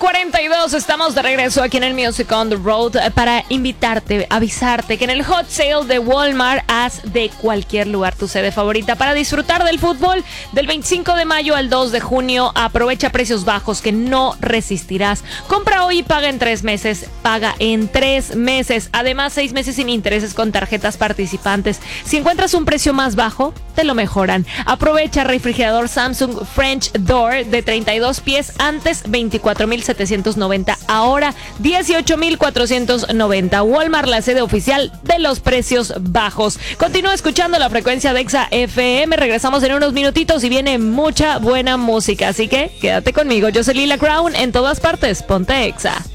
9:42, estamos de regreso aquí en el Music on the Road para invitarte, avisarte que en el Hot Sale de Walmart haz de cualquier lugar tu sede favorita para disfrutar del fútbol del 25 de mayo al 2 de junio. Aprovecha precios bajos que no resistirás. Compra hoy y paga en 3 meses. Paga en 3 meses. Además, 6 meses sin intereses con tarjetas participantes. Si encuentras un precio más bajo, te lo mejoran. Aprovecha refrigerador Samsung French Door de 32 pies, antes 24,790, ahora 18,490. Walmart, la sede oficial de los precios bajos. Continúa escuchando la frecuencia de Exa FM. Regresamos en unos minutitos y viene mucha buena música, así que quédate conmigo. Yo soy Lila Crown, en todas partes, ponte Exa.